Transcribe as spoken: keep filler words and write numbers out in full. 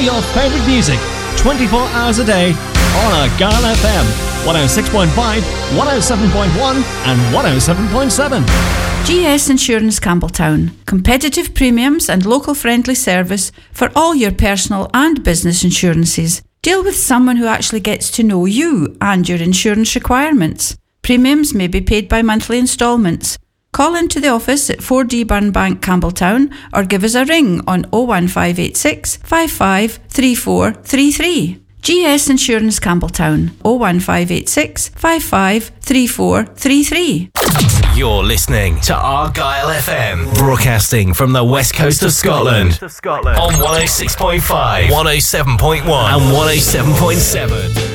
your favourite music twenty-four hours a day on Argyle F M, one oh six point five, one oh seven point one and one oh seven point seven. G S Insurance Campbelltown. Competitive premiums and local friendly service for all your personal and business insurances. Deal with someone who actually gets to know you and your insurance requirements. Premiums may be paid by monthly instalments. Call into the office at four D Burnbank, Campbelltown, or give us a ring on oh one five eight six, five five three four three three. G S Insurance Campbelltown, oh one five eight six, five five three four three three. You're listening to Argyle F M, broadcasting from the west coast of Scotland, on one oh six point five, one oh seven point one and one oh seven point seven.